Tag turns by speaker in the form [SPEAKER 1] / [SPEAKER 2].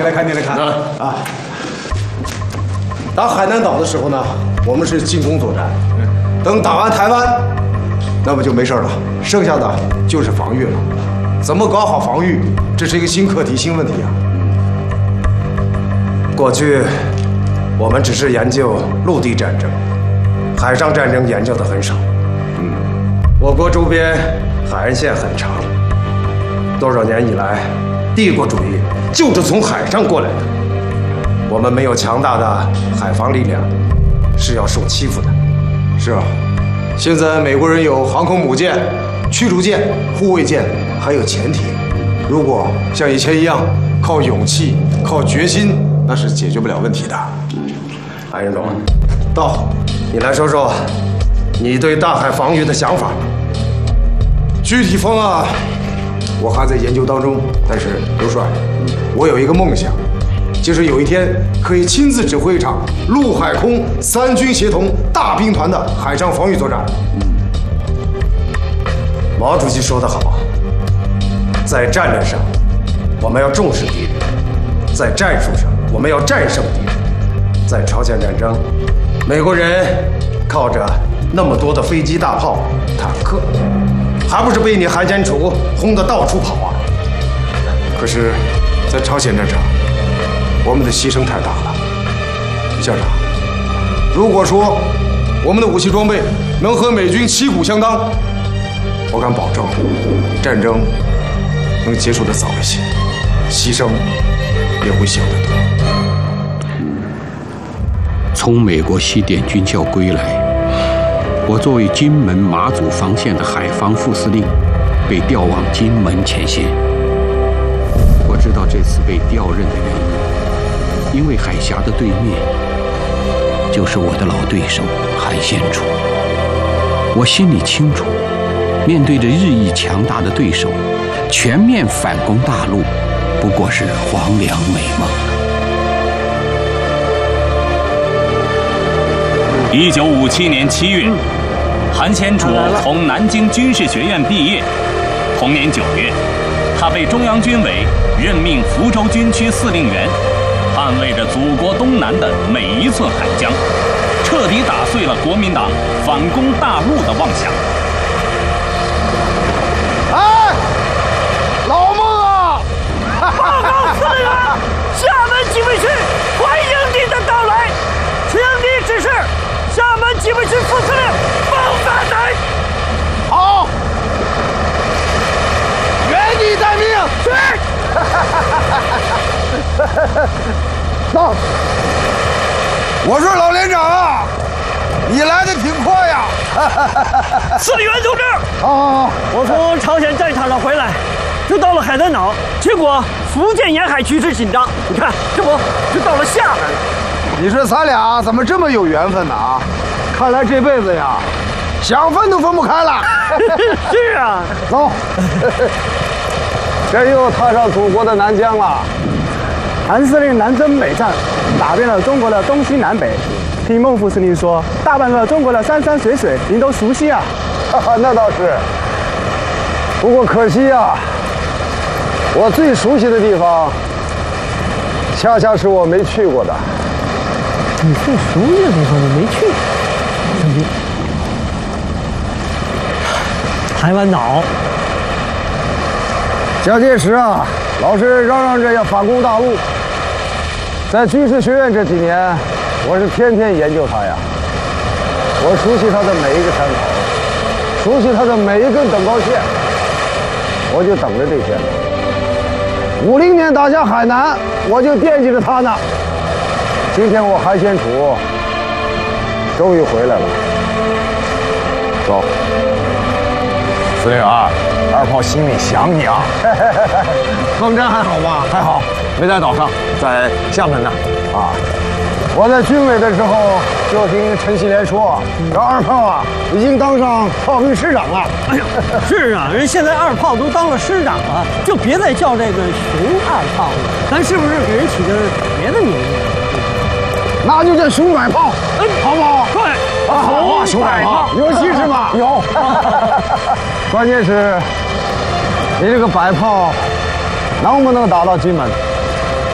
[SPEAKER 1] 你来看啊！打海南岛的时候呢，我们是进攻作战；等打完台湾，那么就没事了，剩下的就是防御了。怎么搞好防御，这是一个新课题、新问题啊！过去我们只是研究陆地战争，海上战争研究的很少。我国周边海岸线很长，多少年以来，帝国主义就是从海上过来的。我们没有强大的海防力量，是要受欺负的。是啊，现在美国人有航空母舰、驱逐舰、护卫舰，还有潜艇。如果像以前一样靠勇气、靠决心，那是解决不了问题的。韩任总，到，你来说说你对大海防御的想法。具体方案我还在研究当中，但是刘帅，我有一个梦想，就是有一天可以亲自指挥一场陆海空三军协同大兵团的海上防御作战。毛主席说得好，在战略上我们要重视敌人，在战术上我们要战胜敌人。在朝鲜战争，美国人靠着那么多的飞机、大炮、坦克，还不是被你韩先楚轰得到处跑啊？可是，在朝鲜战场，我们的牺牲太大了。校长，如果说我们的武器装备能和美军旗鼓相当，我敢保证，战争能结束得早一些，牺牲也会小得多。
[SPEAKER 2] 从美国西点军校归来，我作为金门马祖防线的海防副司令，被调往金门前线。我知道这次被调任的原因，因为海峡的对面就是我的老对手韩先楚。我心里清楚，面对着日益强大的对手，全面反攻大陆不过是黄粱美梦。
[SPEAKER 3] 1957年7月，韩先楚从南京军事学院毕业。同年9月，他被中央军委任命福州军区司令员，捍卫着祖国东南的每一寸海疆，彻底打碎了国民党反攻大陆的妄想。
[SPEAKER 1] 哎，老孟啊！
[SPEAKER 4] 报告司令员，厦门警卫区欢迎您的到来，请你指示厦门警卫区副司令孟大才。
[SPEAKER 1] 好，原地待命。是。到。我说老连长啊，你来的挺快呀。
[SPEAKER 4] 司令员同志，
[SPEAKER 1] 好，
[SPEAKER 4] 我从朝鲜战场上回来，就到了海南岛，结果福建沿海局势紧张，你看这不就到了厦门了？
[SPEAKER 1] 你说咱俩怎么这么有缘分呢啊？看来这辈子呀，想分都分不开了。
[SPEAKER 4] 是啊，
[SPEAKER 1] 走，这又踏上祖国的南疆了。
[SPEAKER 5] 韩司令南征北战，打遍了中国的东西南北。听孟副司令说，大半个中国的山山水水您都熟悉啊。
[SPEAKER 1] 那倒是，不过可惜啊，我最熟悉的地方，恰恰是我没去过的。
[SPEAKER 5] 你最熟悉的地方你没去？台湾岛。
[SPEAKER 1] 蒋介石啊，老是嚷嚷着要反攻大陆。在军事学院这几年，我是天天研究他呀。我熟悉他的每一个山头，熟悉他的每一根等高线，我就等着这天呢。50年打下海南，我就惦记着他呢。今天我韩先楚终于回来了。走，司令员，二炮心里想你啊。方针还好吧？还好，没在岛上，在厦门呢。啊，我在军委的时候就听陈锡联说，这二炮啊已经当上炮兵师长了。
[SPEAKER 4] 哎呀，是啊，人现在二炮都当了师长了，就别再叫这个熊二炮了，咱是不是给人起个别的名字？
[SPEAKER 1] 那就叫熊百炮，好不好？
[SPEAKER 4] 对，
[SPEAKER 1] 好啊，熊百炮有气势吗？有。关键是，你这个百炮能不能打到金门？